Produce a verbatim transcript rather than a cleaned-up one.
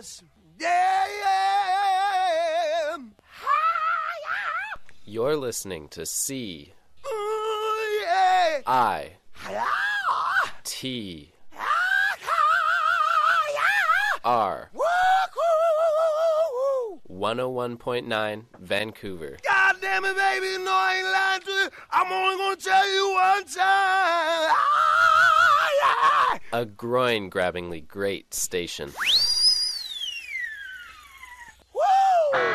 Yes. Yeah, yeah. You're listening to C Ooh, yeah. I T R one oh one point nine Vancouver. God damn it, baby, you know I ain't lying to you. I'm only gonna tell you one time. Ah, yeah. A groin-grabbingly great station.